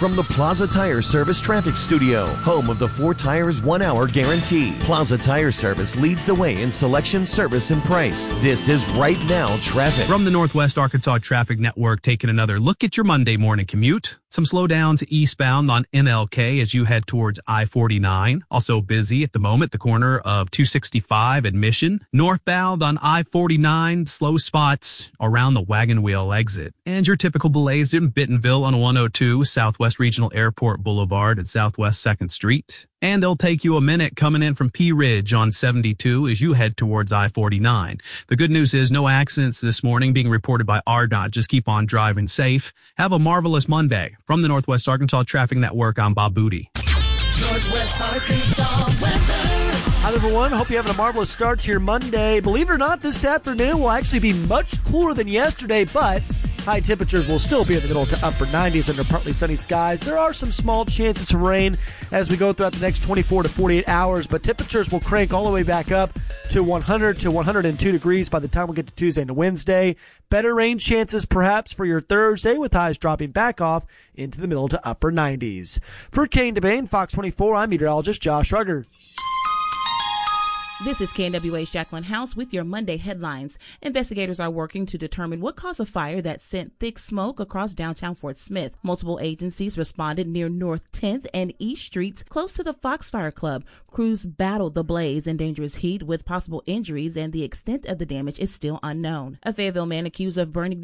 from the Plaza Tire Service Traffic Studio, home of the 4 tires 1 hour guarantee. Plaza Tire Service leads the way in selection, service, and price. This is Right Now Traffic. From the Northwest Arkansas Traffic Network, taking another look at your Monday morning commute. Some slowdowns eastbound on MLK as you head towards I-49. Also busy at the moment, the corner of 265 and Mission. Northbound on I-49, slow spots around the Wagon Wheel exit. And your typical delays in Bentonville on 102, Southwest Regional Airport Boulevard at Southwest 2nd Street. And they'll take you a minute coming in from Pea Ridge on 72 as you head towards I-49. The good news is no accidents this morning being reported by RDOT. Just keep on driving safe. Have a marvelous Monday. From the Northwest Arkansas Traffic Network, I'm Bob Booty. Northwest Arkansas weather. Hi, everyone. Hope you're having a marvelous start to your Monday. Believe it or not, this afternoon will actually be much cooler than yesterday, but high temperatures will still be in the middle to upper 90s under partly sunny skies. There are some small chances of rain as we go throughout the next 24 to 48 hours, but temperatures will crank all the way back up to 100 to 102 degrees by the time we get to Tuesday and Wednesday. Better rain chances perhaps for your Thursday, with highs dropping back off into the middle to upper 90s. For Kane DeBain, Fox 24, I'm meteorologist Josh Rugger. This is KNWA's Jacqueline House with your Monday headlines. Investigators are working to determine what caused a fire that sent thick smoke across downtown Fort Smith. Multiple agencies responded near North 10th and East Streets close to the Foxfire Club. Crews battled the blaze in dangerous heat with possible injuries, and the extent of the damage is still unknown. A Fayetteville man accused of burning